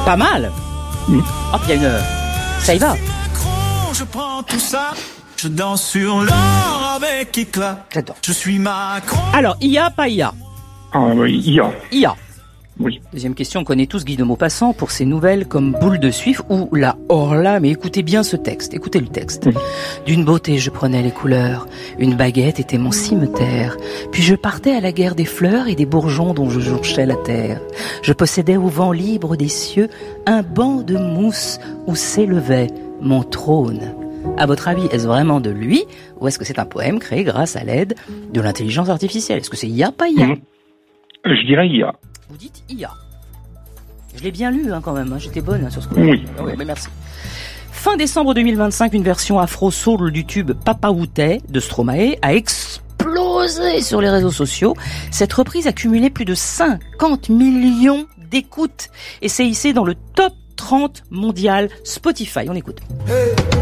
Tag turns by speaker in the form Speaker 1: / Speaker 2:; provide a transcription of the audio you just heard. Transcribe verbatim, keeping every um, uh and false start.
Speaker 1: Pas mal.
Speaker 2: Mmh.
Speaker 1: Hop, il y a une... Ça y va.
Speaker 3: Je prends tout ça, je danse sur l'or avec éclat.
Speaker 1: J'adore.
Speaker 3: Je suis Macron.
Speaker 1: Alors, I A, pas I A.
Speaker 2: Ah oui, I A.
Speaker 1: I A.
Speaker 2: Oui.
Speaker 1: Deuxième question, on connaît tous Guy de Maupassant pour ses nouvelles comme Boule de Suif ou La Horla, mais écoutez bien ce texte, écoutez le texte. Mmh. D'une beauté je prenais les couleurs, une baguette était mon cimeterre, puis je partais à la guerre des fleurs et des bourgeons dont je jonchais la terre. Je possédais au vent libre des cieux un banc de mousse où s'élevait mon trône. À votre avis, est-ce vraiment de lui ou est-ce que c'est un poème créé grâce à l'aide de l'intelligence artificielle? Est-ce que c'est I A, pas I A?
Speaker 2: Mmh. Je dirais I A.
Speaker 1: Vous dites I A. Je l'ai bien lu hein, quand même, hein. J'étais bonne hein, sur ce coup.
Speaker 2: Oui.
Speaker 1: Ah ouais, mais merci. Fin décembre deux mille vingt-cinq, une version afro-soul du tube Papa Outé de Stromae a explosé sur les réseaux sociaux. Cette reprise a cumulé plus de cinquante millions d'écoutes et s'est hissée dans le top trente mondial Spotify. On écoute. Hey.